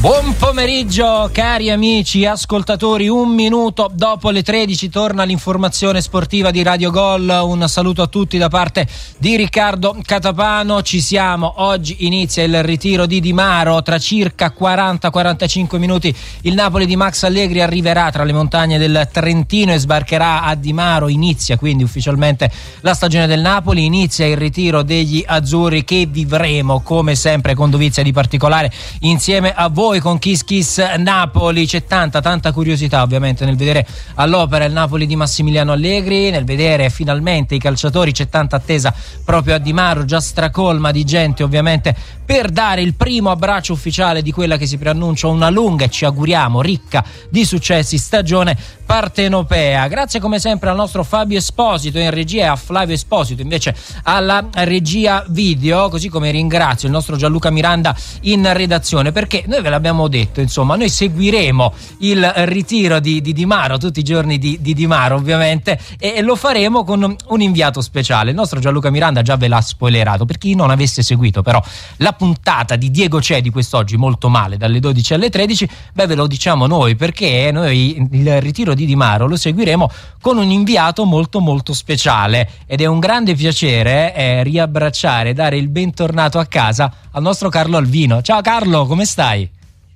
Buon pomeriggio cari amici ascoltatori, 1 minuto dopo le 13 torna l'informazione sportiva di Radio Gol. Un saluto a tutti da parte di Riccardo Catapano. Ci siamo, oggi inizia il ritiro di Di Maro, tra circa 40-45 minuti il Napoli di Max Allegri arriverà tra le montagne del Trentino e sbarcherà a Di Maro. Inizia quindi ufficialmente la stagione del Napoli, inizia il ritiro degli azzurri che vivremo come sempre con dovizia di particolare insieme a voi con Kiss Kiss Napoli. C'è tanta curiosità ovviamente nel vedere all'opera il Napoli di Massimiliano Allegri, nel vedere finalmente i calciatori. C'è tanta attesa proprio a Di Maro, già stracolma di gente ovviamente per dare il primo abbraccio ufficiale di quella che si preannuncia una lunga e ci auguriamo ricca di successi stagione partenopea. Grazie come sempre al nostro Fabio Esposito in regia e a Flavio Esposito invece alla regia video, così come ringrazio il nostro Gianluca Miranda in redazione, perché noi ve l'abbiamo detto, insomma, noi seguiremo il ritiro di Di Maro tutti i giorni di Di Maro ovviamente, e lo faremo con un inviato speciale. Il nostro Gianluca Miranda già ve l'ha spoilerato, per chi non avesse seguito però la puntata di Diego Cedi quest'oggi molto male dalle 12 alle 13, beh ve lo diciamo noi, perché noi il ritiro di Di Maro lo seguiremo con un inviato molto speciale, ed è un grande piacere riabbracciare e dare il bentornato a casa al nostro Carlo Alvino. Ciao Carlo, come stai?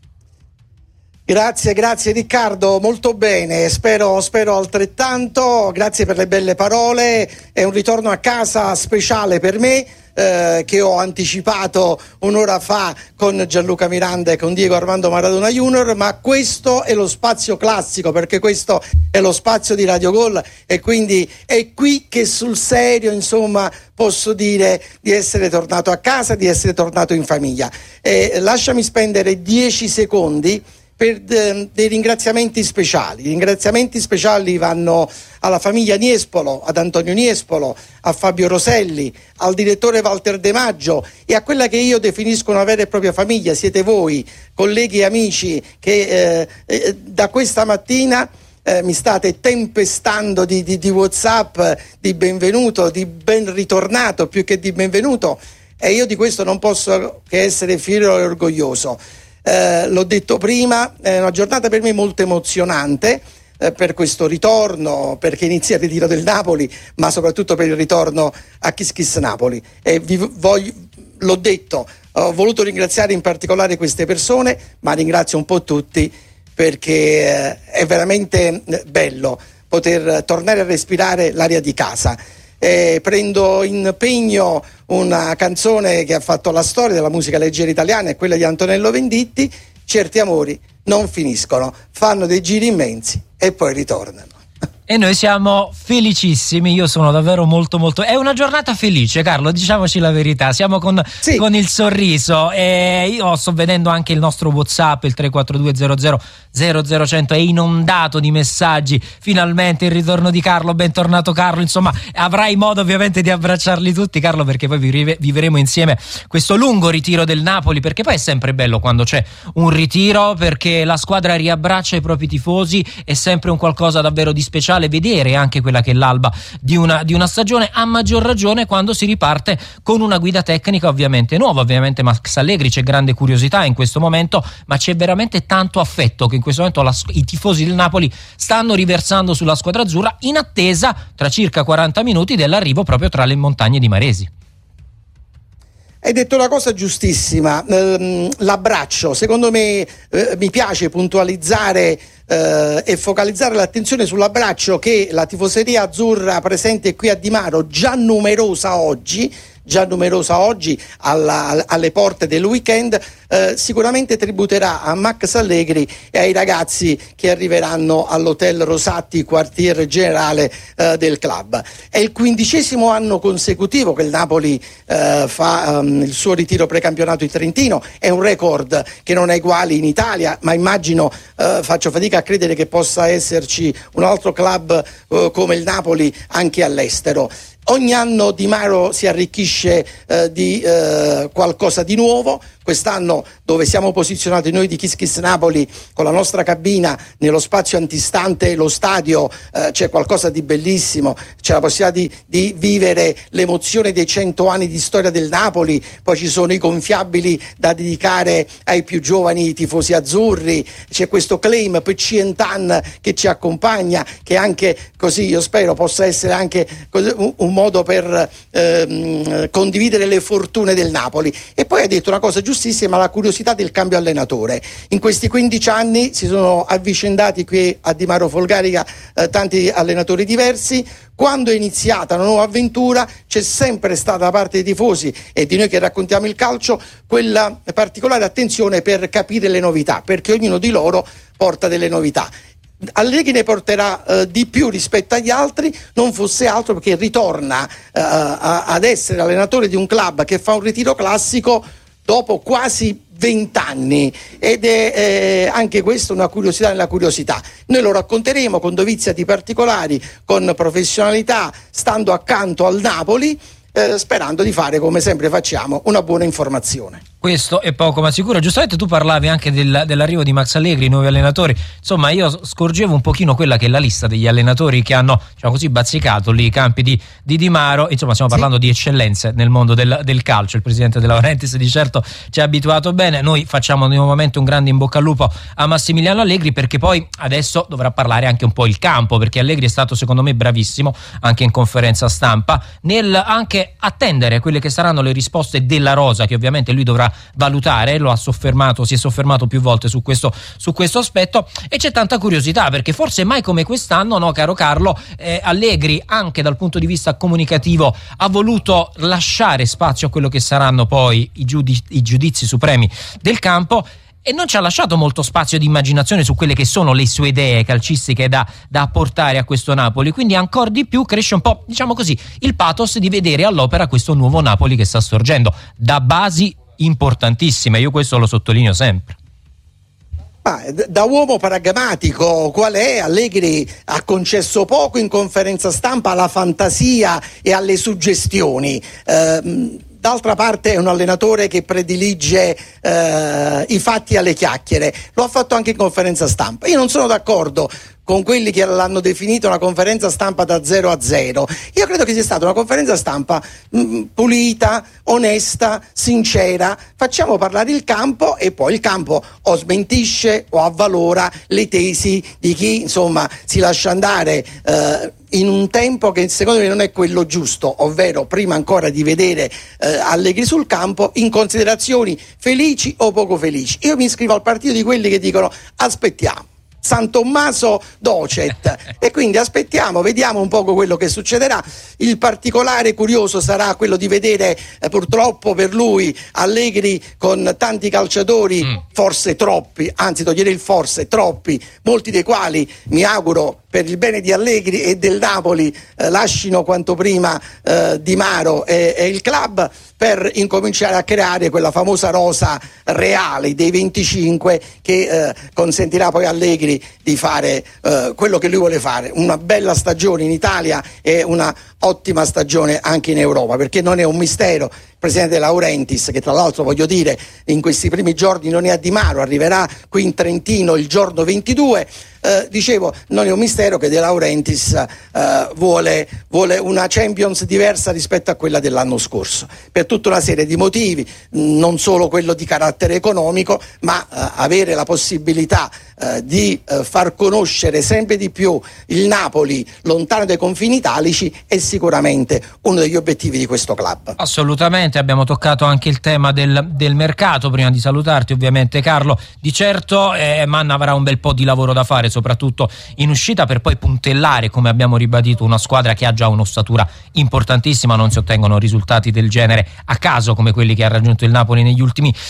Grazie Riccardo, molto bene, spero altrettanto. Grazie per le belle parole. È un ritorno a casa speciale per me, che ho anticipato un'ora fa con Gianluca Miranda e con Diego Armando Maradona Junior, ma questo è lo spazio classico, perché questo è lo spazio di Radio Gol, e quindi è qui che sul serio, insomma, posso dire di essere tornato a casa, di essere tornato in famiglia. Lasciami spendere 10 secondi per dei ringraziamenti speciali. I ringraziamenti speciali vanno alla famiglia Niespolo, ad Antonio Niespolo, a Fabio Roselli, al direttore Walter De Maggio e a quella che io definisco una vera e propria famiglia. Siete voi, colleghi e amici, che da questa mattina mi state tempestando di WhatsApp, di benvenuto, di ben ritornato più che di benvenuto, e io di questo non posso che essere fiero e orgoglioso. L'ho detto prima, è una giornata per me molto emozionante, per questo ritorno, perché inizia il ritiro del Napoli, ma soprattutto per il ritorno a Kiss Kiss Napoli. E l'ho detto, ho voluto ringraziare in particolare queste persone, ma ringrazio un po' tutti, perché è veramente bello poter tornare a respirare l'aria di casa. Prendo in pegno una canzone che ha fatto la storia della musica leggera italiana, è quella di Antonello Venditti. Certi amori non finiscono, fanno dei giri immensi e poi ritornano. E noi siamo felicissimi, io sono davvero molto è una giornata felice, Carlo, diciamoci la verità, siamo con il sorriso, e io sto vedendo anche il nostro WhatsApp, il 342 00 100 è inondato di messaggi. Finalmente il ritorno di Carlo, bentornato Carlo, insomma avrai modo ovviamente di abbracciarli tutti, Carlo, perché poi vivremo insieme questo lungo ritiro del Napoli, perché poi è sempre bello quando c'è un ritiro, perché la squadra riabbraccia i propri tifosi, è sempre un qualcosa davvero di speciale vedere anche quella che è l'alba di una stagione, a maggior ragione quando si riparte con una guida tecnica ovviamente nuova. Ovviamente Max Allegri, c'è grande curiosità in questo momento, ma c'è veramente tanto affetto che in questo momento i tifosi del Napoli stanno riversando sulla squadra azzurra, in attesa tra circa 40 minuti dell'arrivo proprio tra le montagne di Maresi. Hai detto una cosa giustissima, l'abbraccio. Secondo me mi piace puntualizzare e focalizzare l'attenzione sull'abbraccio che la tifoseria azzurra presente qui a Di Maro, già numerosa oggi alle porte del weekend, sicuramente tributerà a Max Allegri e ai ragazzi che arriveranno all'Hotel Rosatti, quartier generale del club. È il 15° anno consecutivo che il Napoli fa il suo ritiro precampionato in Trentino, è un record che non ha eguali in Italia, ma immagino, faccio fatica a credere che possa esserci un altro club come il Napoli anche all'estero. Ogni anno Di Maro si arricchisce di qualcosa di nuovo. quest'anno, dove siamo posizionati noi di Kiss Kiss Napoli con la nostra cabina nello spazio antistante lo stadio, c'è qualcosa di bellissimo, c'è la possibilità di vivere l'emozione dei 100 anni di storia del Napoli, poi ci sono i gonfiabili da dedicare ai più giovani tifosi azzurri, c'è questo claim per Cientan che ci accompagna, che anche così io spero possa essere anche un modo per condividere le fortune del Napoli. E poi ha detto una cosa giustissima, la curiosità del cambio allenatore. In questi 15 anni si sono avvicendati qui a Di Maro Folgarica tanti allenatori diversi. Quando è iniziata una nuova avventura c'è sempre stata da parte dei tifosi e di noi che raccontiamo il calcio quella particolare attenzione per capire le novità, perché ognuno di loro porta delle novità. Allegri ne porterà di più rispetto agli altri, non fosse altro perché ritorna ad essere allenatore di un club che fa un ritiro classico dopo quasi 20 anni, ed è anche questo una curiosità nella curiosità. Noi lo racconteremo con doviziati particolari, con professionalità, stando accanto al Napoli, sperando di fare, come sempre facciamo, una buona informazione. Questo è poco ma sicuro. Giustamente tu parlavi anche dell'arrivo di Max Allegri, nuovi allenatori. Insomma, io scorgevo un pochino quella che è la lista degli allenatori che hanno, diciamo così, bazzicato lì i campi di Maro. Insomma, stiamo parlando di eccellenze nel mondo del calcio. Il presidente De Laurentiis di certo ci ha abituato bene. Noi facciamo nuovamente un grande in bocca al lupo a Massimiliano Allegri, perché poi adesso dovrà parlare anche un po' il campo, perché Allegri è stato secondo me bravissimo anche in conferenza stampa nel anche attendere quelle che saranno le risposte della rosa, che ovviamente lui dovrà valutare. Si è soffermato più volte su questo aspetto, e c'è tanta curiosità perché forse mai come quest'anno, no caro Carlo, Allegri anche dal punto di vista comunicativo ha voluto lasciare spazio a quello che saranno poi i giudizi supremi del campo, e non ci ha lasciato molto spazio di immaginazione su quelle che sono le sue idee calcistiche da apportare a questo Napoli. Quindi ancora di più cresce un po', diciamo così, il pathos di vedere all'opera questo nuovo Napoli che sta sorgendo da basi importantissime. Io questo lo sottolineo sempre. Da uomo pragmatico qual è, Allegri ha concesso poco in conferenza stampa alla fantasia e alle suggestioni. D'altra parte è un allenatore che predilige i fatti alle chiacchiere. Lo ha fatto anche in conferenza stampa. Io non sono d'accordo con quelli che l'hanno definito una conferenza stampa da 0-0. Io credo che sia stata una conferenza stampa pulita, onesta, sincera. Facciamo parlare il campo e poi il campo o smentisce o avvalora le tesi di chi insomma si lascia andare in un tempo che secondo me non è quello giusto, ovvero prima ancora di vedere Allegri sul campo, in considerazioni felici o poco felici. Io mi iscrivo al partito di quelli che dicono aspettiamo, San Tommaso docet, e quindi aspettiamo, vediamo un poco quello che succederà. Il particolare curioso sarà quello di vedere purtroppo per lui Allegri con tanti calciatori, forse troppi, anzi togliere il forse, troppi, molti dei quali mi auguro per il bene di Allegri e del Napoli lascino quanto prima Di Maro e il club, per incominciare a creare quella famosa rosa reale dei 25 che consentirà poi a Allegri di fare quello che lui vuole fare, una bella stagione in Italia e una ottima stagione anche in Europa, perché non è un mistero. Il presidente De Laurentiis, che tra l'altro voglio dire in questi primi giorni non è a Di Maro, arriverà qui in Trentino il giorno 22, dicevo, non è un mistero che De Laurentiis vuole una Champions diversa rispetto a quella dell'anno scorso, per tutta una serie di motivi, non solo quello di carattere economico, ma avere la possibilità di far conoscere sempre di più il Napoli lontano dai confini italici è sicuramente uno degli obiettivi di questo club. Assolutamente, abbiamo toccato anche il tema del mercato. Prima di salutarti ovviamente Carlo, di certo Manna avrà un bel po' di lavoro da fare, soprattutto in uscita, per poi puntellare, come abbiamo ribadito, una squadra che ha già un'ossatura importantissima. Non si ottengono risultati del genere a caso come quelli che ha raggiunto il Napoli negli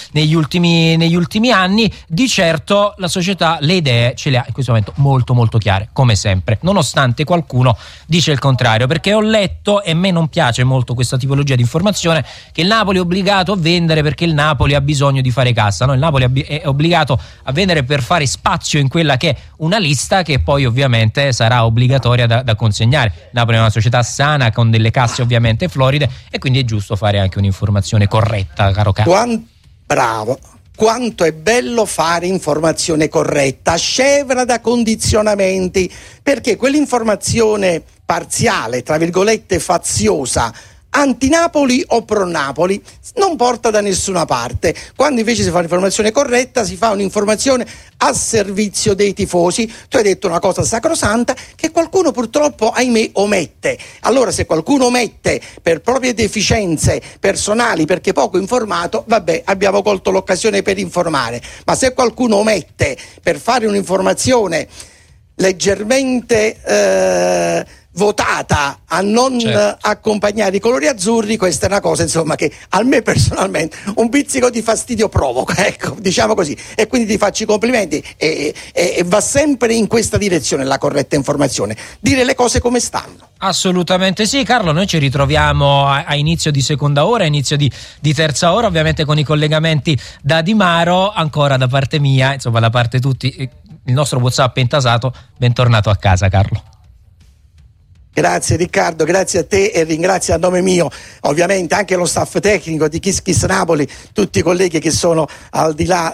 ultimi anni. Di certo la società le idee ce le ha in questo momento molto molto chiare, come sempre, nonostante qualcuno dice il contrario, perché ho letto, e a me non piace molto questa tipologia di informazione, che il Napoli è obbligato a vendere perché il Napoli ha bisogno di fare cassa. No, il Napoli è obbligato a vendere per fare spazio in quella che è una lista che poi ovviamente sarà obbligatoria da consegnare. Il Napoli è una società sana con delle casse ovviamente floride, e quindi è giusto fare anche un'informazione corretta, caro Carlo. Bravo. Quanto è bello fare informazione corretta, scevra da condizionamenti, perché quell'informazione parziale, tra virgolette faziosa, anti-Napoli o pro-Napoli, non porta da nessuna parte. Quando invece si fa un'informazione corretta, si fa un'informazione a servizio dei tifosi. Tu hai detto una cosa sacrosanta che qualcuno purtroppo, ahimè, omette. Allora, se qualcuno omette per proprie deficienze personali, perché poco informato, vabbè, abbiamo colto l'occasione per informare. Ma se qualcuno omette per fare un'informazione leggermente votata a non accompagnare i colori azzurri, questa è una cosa, insomma, che a me personalmente un pizzico di fastidio provoca, ecco, diciamo così, e quindi ti faccio i complimenti e va sempre in questa direzione la corretta informazione, dire le cose come stanno. Assolutamente sì, Carlo, noi ci ritroviamo a inizio di seconda ora, a inizio di terza ora, ovviamente con i collegamenti da Dimaro. Ancora da parte mia, insomma da parte tutti, il nostro WhatsApp è intasato. Bentornato a casa, Carlo. Grazie Riccardo, grazie a te e ringrazio a nome mio ovviamente anche lo staff tecnico di Kiss Kiss Napoli, tutti i colleghi che sono al di là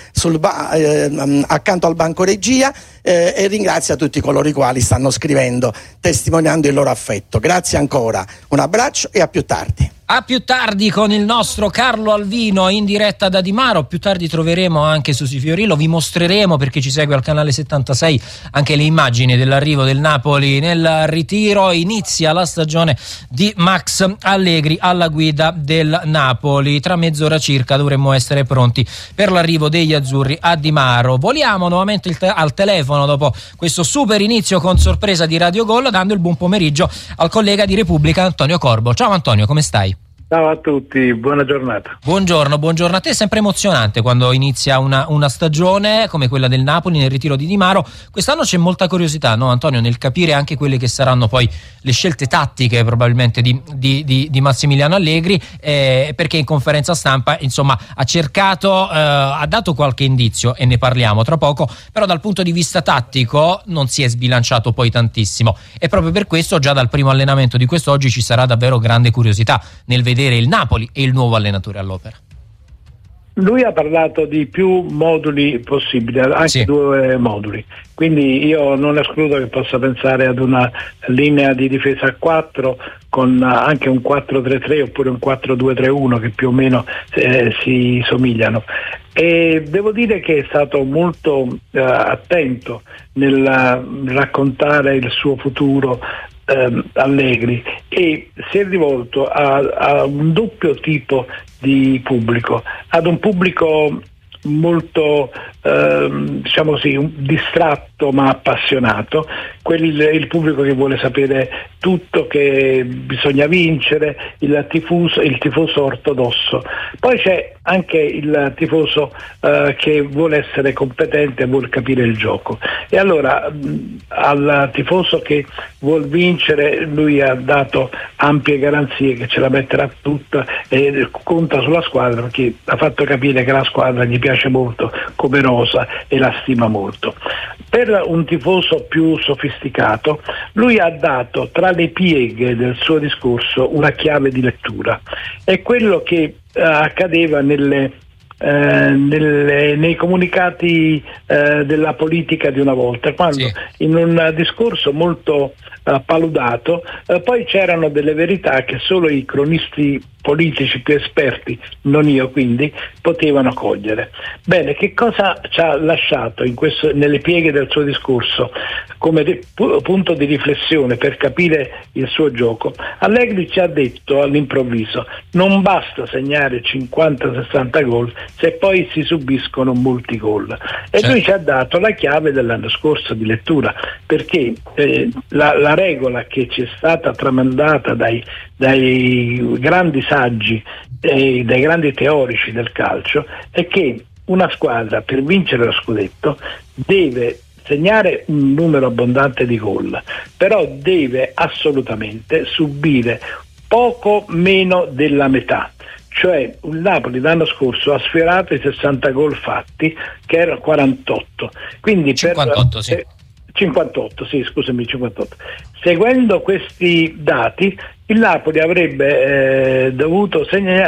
accanto al banco regia, e ringrazio a tutti coloro i quali stanno scrivendo testimoniando il loro affetto. Grazie ancora, un abbraccio e a più tardi. A più tardi con il nostro Carlo Alvino in diretta da Dimaro. Più tardi troveremo anche Susi Fiorillo, vi mostreremo, perché ci segue al canale 76, anche le immagini dell'arrivo del Napoli nel ritiro. Inizia la stagione di Max Allegri alla guida del Napoli. Tra mezz'ora circa dovremmo essere pronti per l'arrivo degli azzurri a Dimaro. Voliamo nuovamente al telefono dopo questo super inizio con sorpresa di Radio Gol, dando il buon pomeriggio al collega di Repubblica Antonio Corbo. Ciao Antonio, come stai? Ciao a tutti, buona giornata. Buongiorno a te. È sempre emozionante quando inizia una stagione come quella del Napoli nel ritiro di Dimaro. Quest'anno c'è molta curiosità, no Antonio, nel capire anche quelle che saranno poi le scelte tattiche probabilmente di Massimiliano Allegri, perché in conferenza stampa insomma ha cercato, ha dato qualche indizio e ne parliamo tra poco, però dal punto di vista tattico non si è sbilanciato poi tantissimo, e proprio per questo già dal primo allenamento di quest'oggi ci sarà davvero grande curiosità nel vedere il Napoli e il nuovo allenatore all'opera. Lui ha parlato di più moduli possibili, anche 2 moduli, quindi io non escludo che possa pensare ad una linea di difesa a 4 con anche un 4-3-3 oppure un 4-2-3-1 che più o meno si somigliano. E devo dire che è stato molto attento nel raccontare il suo futuro Allegri, e si è rivolto a un doppio tipo di pubblico, ad un pubblico molto diciamo così, distratto ma appassionato, il pubblico che vuole sapere tutto, che bisogna vincere, il tifoso ortodosso. Poi c'è anche il tifoso che vuole essere competente e vuole capire il gioco, e allora al tifoso che vuol vincere lui ha dato ampie garanzie che ce la metterà tutta e conta sulla squadra, perché ha fatto capire che la squadra gli piace molto come rosa e la stima molto. Per un tifoso più sofisticato lui ha dato tra le pieghe del suo discorso una chiave di lettura, è quello che accadeva nei comunicati della politica di una volta, quando in un discorso molto paludato poi c'erano delle verità che solo i cronisti politici più esperti, non io quindi, potevano cogliere. Bene, che cosa ci ha lasciato nelle pieghe del suo discorso come punto di riflessione per capire il suo gioco? Allegri ci ha detto all'improvviso: non basta segnare 50-60 gol se poi si subiscono molti gol, e lui ci ha dato la chiave dell'anno scorso di lettura, perché la regola che ci è stata tramandata dai grandi saggi e dai grandi teorici del calcio è che una squadra per vincere lo scudetto deve segnare un numero abbondante di gol, però deve assolutamente subire poco meno della metà. Cioè il Napoli l'anno scorso ha sfiorato i 60 gol fatti, che erano 48, quindi 58, sì. 58, sì, scusami, 58. Seguendo questi dati il Napoli avrebbe dovuto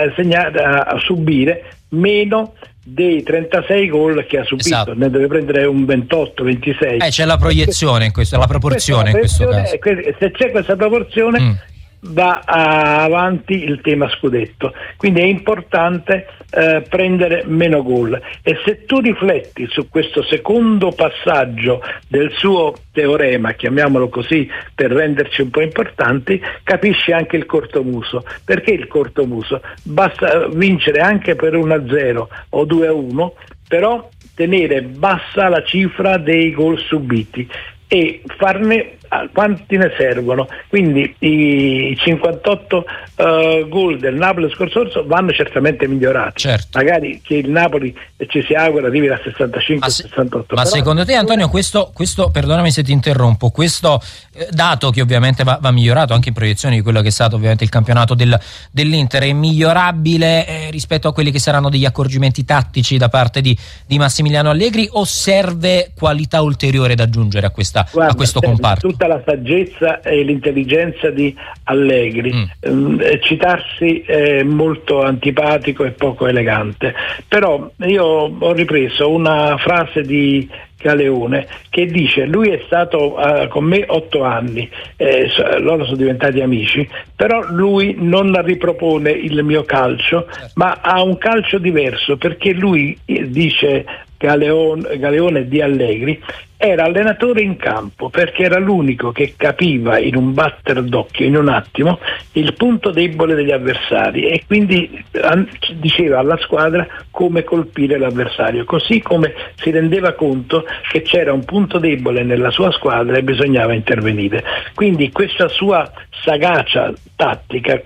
subire meno dei 36 gol che ha subito, esatto. Ne deve prendere un 28-26. C'è la proiezione in questo, la proporzione in questo caso. Se c'è questa proporzione va avanti il tema scudetto, quindi è importante prendere meno gol, e se tu rifletti su questo secondo passaggio del suo teorema, chiamiamolo così per renderci un po' importanti, capisci anche il cortomuso. Perché il cortomuso? Basta vincere anche per 1-0 o 2-1, però tenere bassa la cifra dei gol subiti e farne quanti ne servono. Quindi i 58 gol del Napoli scorso vanno certamente migliorati, certo. Magari che il Napoli ci si augura arrivi a 65-68. Ma secondo te, Antonio, questo perdonami se ti interrompo, questo dato che ovviamente va migliorato anche in proiezione di quello che è stato ovviamente il campionato dell'Inter, è migliorabile rispetto a quelli che saranno degli accorgimenti tattici da parte di Massimiliano Allegri, o serve qualità ulteriore da aggiungere a questo comparto? Tutta la saggezza e l'intelligenza di Allegri. Citarsi è molto antipatico e poco elegante, però io ho ripreso una frase di Galeone che dice: lui è stato con me 8 anni, loro sono diventati amici, però lui non ripropone il mio calcio, ma ha un calcio diverso, perché lui, dice Galeone di Allegri, era allenatore in campo perché era l'unico che capiva in un batter d'occhio, in un attimo, il punto debole degli avversari, e quindi diceva alla squadra come colpire l'avversario, così come si rendeva conto che c'era un punto debole nella sua squadra e bisognava intervenire. Quindi questa sua sagacia tattica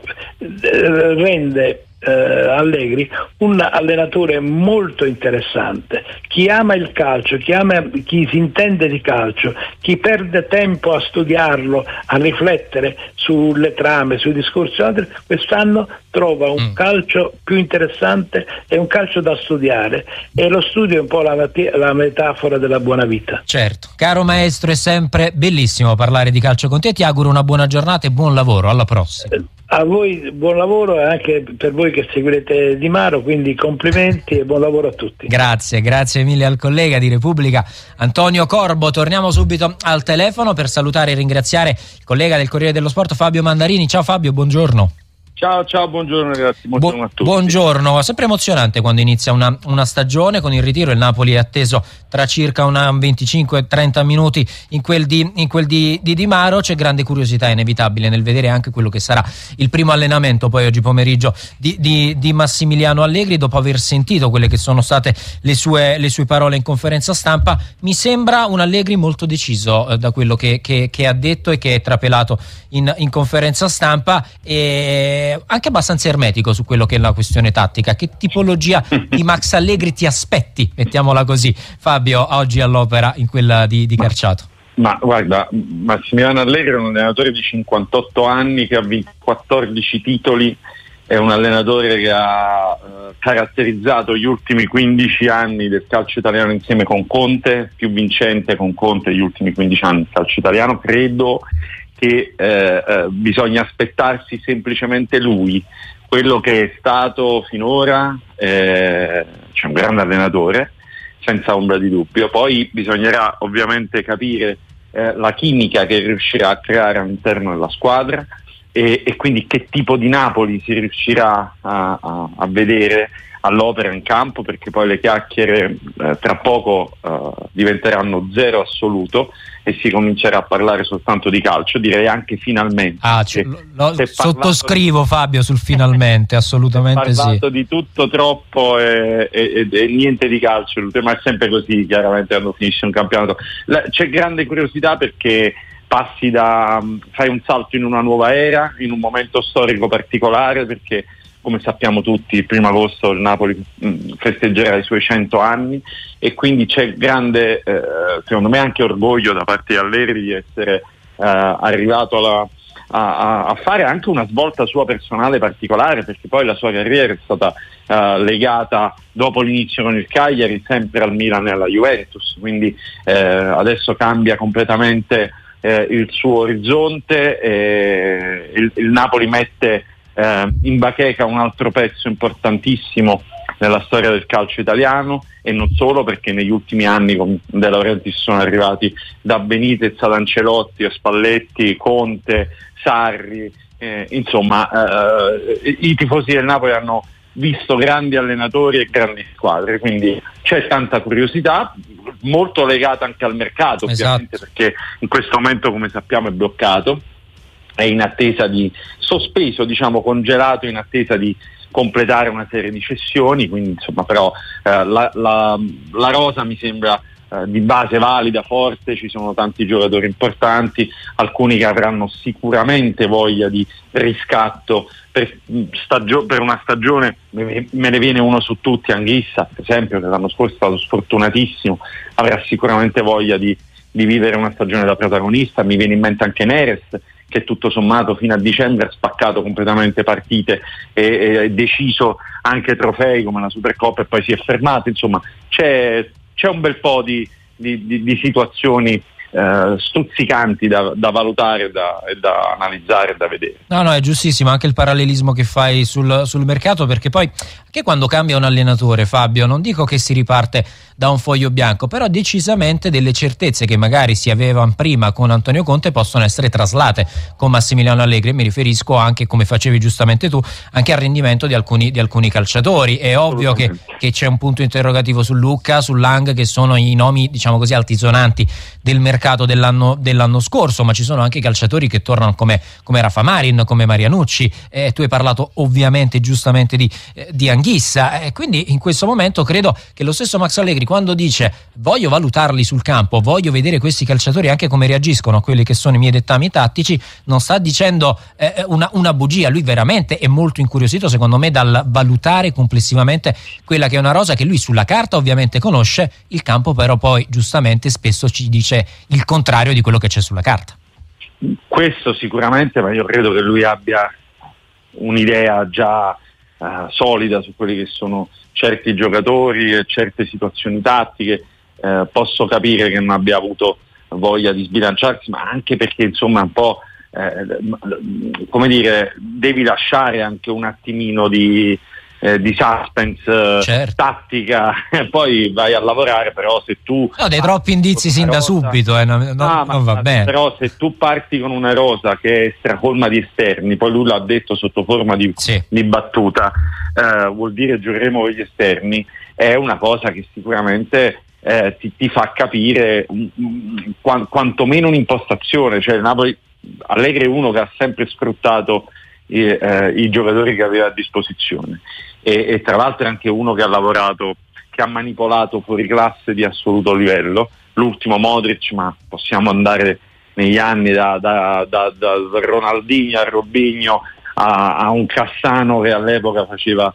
rende Allegri un allenatore molto interessante. Chi ama il calcio, chi si intende di calcio, chi perde tempo a studiarlo, a riflettere sulle trame, sui discorsi altri, quest'anno trova un calcio più interessante e un calcio da studiare, e lo studio è un po' la metafora della buona vita. Certo, caro maestro, è sempre bellissimo parlare di calcio con te, ti auguro una buona giornata e buon lavoro, alla prossima. A voi buon lavoro, e anche per voi che seguirete Di Maro, quindi complimenti e buon lavoro a tutti. Grazie mille al collega di Repubblica Antonio Corbo. Torniamo subito al telefono per salutare e ringraziare il collega del Corriere dello Sport Fabio Mandarini. Ciao Fabio, buongiorno. Ciao, buongiorno ragazzi, buongiorno a tutti. Buongiorno, sempre emozionante quando inizia una stagione. Con il ritiro il Napoli è atteso tra circa 25-30 minuti in quel di Di Maro. C'è grande curiosità inevitabile nel vedere anche quello che sarà il primo allenamento poi oggi pomeriggio di Massimiliano Allegri, dopo aver sentito quelle che sono state le sue parole in conferenza stampa. Mi sembra un Allegri molto deciso da quello che ha detto e che è trapelato in conferenza stampa, e anche abbastanza ermetico su quello che è la questione tattica. Che tipologia di Max Allegri ti aspetti, mettiamola così, Fabio, oggi all'opera in quella di Carciato? Ma guarda, Massimiliano Allegri è un allenatore di 58 anni che ha vinto 14 titoli, è un allenatore che ha caratterizzato gli ultimi 15 anni del calcio italiano insieme con Conte, più vincente con Conte gli ultimi 15 anni del calcio italiano. Credo che bisogna aspettarsi semplicemente lui, quello che è stato finora, c'è un grande allenatore, senza ombra di dubbio. Poi bisognerà ovviamente capire la chimica che riuscirà a creare all'interno della squadra, e quindi che tipo di Napoli si riuscirà a vedere all'opera in campo, perché poi le chiacchiere tra poco diventeranno zero assoluto e si comincerà a parlare soltanto di calcio, direi anche finalmente. Sottoscrivo Fabio sul finalmente, assolutamente sì. Si è parlato di tutto troppo e niente di calcio, ma è sempre così chiaramente quando finisce un campionato. C'è grande curiosità perché fai un salto in una nuova era, in un momento storico particolare, perché come sappiamo tutti il 1 agosto il Napoli festeggerà i suoi 100 anni, e quindi c'è grande secondo me anche orgoglio da parte di Allegri di essere arrivato a fare anche una svolta sua personale particolare, perché poi la sua carriera è stata legata, dopo l'inizio con il Cagliari, sempre al Milan e alla Juventus, quindi adesso cambia completamente il suo orizzonte. Il Napoli mette in bacheca un altro pezzo importantissimo nella storia del calcio italiano, e non solo, perché negli ultimi anni con De Laurentiis sono arrivati da Benitez ad Ancelotti a Spalletti, Conte, Sarri, insomma i tifosi del Napoli hanno visto grandi allenatori e grandi squadre, quindi c'è tanta curiosità, molto legata anche al mercato, ovviamente, perché in questo momento, come sappiamo, è bloccato, è in attesa di sospeso, diciamo congelato, in attesa di completare una serie di cessioni, quindi insomma però la rosa mi sembra di base valida, forte, ci sono tanti giocatori importanti, alcuni che avranno sicuramente voglia di riscatto per una stagione. Me ne viene uno su tutti, Anguissa per esempio, che l'anno scorso è stato sfortunatissimo, avrà sicuramente voglia di vivere una stagione da protagonista. Mi viene in mente anche Neres, che tutto sommato fino a dicembre ha spaccato completamente partite e deciso anche trofei come la Supercoppa, e poi si è fermato. Insomma c'è un bel po' di situazioni stuzzicanti da valutare e da analizzare e da vedere. No, è giustissimo anche il parallelismo che fai sul mercato, perché poi anche quando cambia un allenatore, Fabio, non dico che si riparte da un foglio bianco, però decisamente delle certezze che magari si avevano prima con Antonio Conte possono essere traslate con Massimiliano Allegri. Mi riferisco anche, come facevi giustamente tu, anche al rendimento di alcuni calciatori. È ovvio che c'è un punto interrogativo su Lucca, su Lang, che sono i nomi, diciamo così, altisonanti del mercato dell'anno scorso, ma ci sono anche calciatori che tornano come Rafa Marin, come Marianucci. Tu hai parlato ovviamente giustamente di Anguissa, quindi in questo momento credo che lo stesso Max Allegri, quando dice voglio valutarli sul campo, voglio vedere questi calciatori anche come reagiscono a quelli che sono i miei dettami tattici, non sta dicendo una bugia. Lui veramente è molto incuriosito, secondo me, dal valutare complessivamente quella che è una rosa che lui sulla carta ovviamente conosce, il campo però poi giustamente spesso ci dice il contrario di quello che c'è sulla carta. Questo sicuramente, ma io credo che lui abbia un'idea già solida su quelli che sono certi giocatori e certe situazioni tattiche. Posso capire che non abbia avuto voglia di sbilanciarsi, ma anche perché insomma un po' come dire, devi lasciare anche un attimino di suspense, certo, tattica, poi vai a lavorare. Però se tu dei troppi indizi sin da subito non va bene. Però se tu parti con una rosa che è stracolma di esterni, poi lui l'ha detto sotto forma di battuta, vuol dire giocheremo con gli esterni, è una cosa che sicuramente ti fa capire quantomeno un'impostazione. Cioè il Napoli, Allegri è uno che ha sempre sfruttato i giocatori che aveva a disposizione, e tra l'altro è anche uno che ha lavorato, che ha manipolato fuori classe di assoluto livello. L'ultimo Modric, ma possiamo andare negli anni da Ronaldinho a Robinho a un Cassano che all'epoca faceva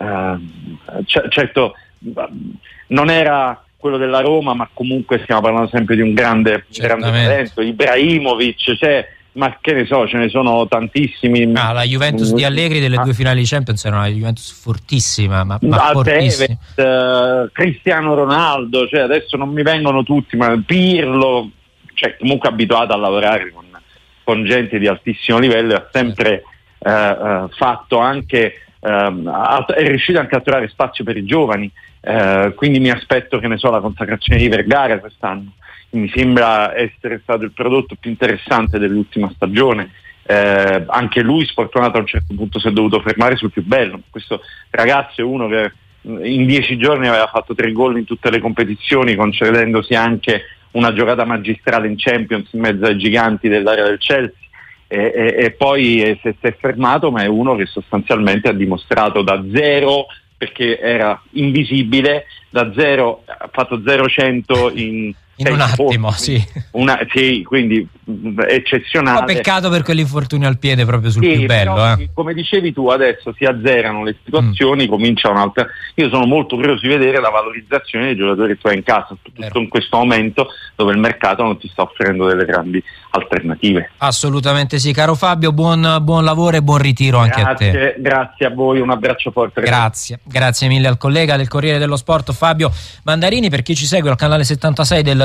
certo non era quello della Roma, ma comunque stiamo parlando sempre di un grande talento. Ibrahimovic, ma che ne so, ce ne sono tantissimi. La Juventus di Allegri delle due finali di Champions era una Juventus fortissima, ma fortissima. Cristiano Ronaldo, cioè adesso non mi vengono tutti, ma Pirlo, cioè comunque abituato a lavorare con gente di altissimo livello, ha sempre fatto anche è riuscito anche a trovare spazio per i giovani, quindi mi aspetto, che ne so, la consacrazione di Vergara quest'anno. Mi sembra essere stato il prodotto più interessante dell'ultima stagione. Anche lui, sfortunato, a un certo punto si è dovuto fermare sul più bello. Questo ragazzo è uno che in 10 giorni aveva fatto 3 gol in tutte le competizioni, concedendosi anche una giocata magistrale in Champions in mezzo ai giganti dell'area del Chelsea, e poi si è fermato, ma è uno che sostanzialmente ha dimostrato da zero, perché era invisibile, da zero ha fatto 0-100 in un attimo, quindi eccezionale. Ma peccato per quell'infortunio al piede proprio sul più bello. Però, come dicevi tu, adesso si azzerano le situazioni, comincia un'altra. Io sono molto curioso di vedere la valorizzazione dei giocatori che tu hai in casa, soprattutto in questo momento dove il mercato non ti sta offrendo delle grandi alternative. Assolutamente sì, caro Fabio, buon lavoro e buon ritiro anche a te. Grazie a voi, un abbraccio forte. Grazie mille al collega del Corriere dello Sport Fabio Mandarini. Per chi ci segue al canale 76 del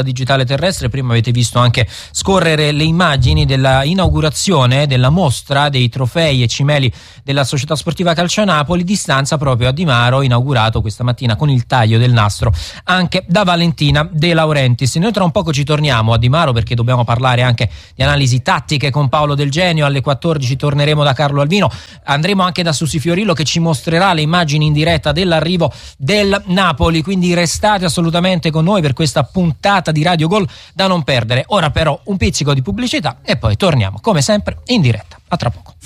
digitale terrestre. Prima avete visto anche scorrere le immagini della inaugurazione della mostra dei trofei e cimeli della Società Sportiva Calcio Napoli, di stanza proprio a Di Maro, inaugurato questa mattina con il taglio del nastro anche da Valentina De Laurentiis. Noi tra un poco ci torniamo a Di Maro, perché dobbiamo parlare anche di analisi tattiche con Paolo Del Genio. Alle 14 torneremo da Carlo Alvino, andremo anche da Susi Fiorillo che ci mostrerà le immagini in diretta dell'arrivo del Napoli, quindi restate assolutamente con noi per questa puntata di Radio Gol da non perdere. Ora però un pizzico di pubblicità e poi torniamo come sempre in diretta. A tra poco.